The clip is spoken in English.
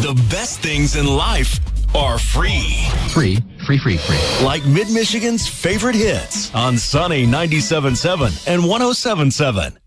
The best things in life are free. Free. Like Mid-Michigan's favorite hits on Sunny 97.7 and 107.7.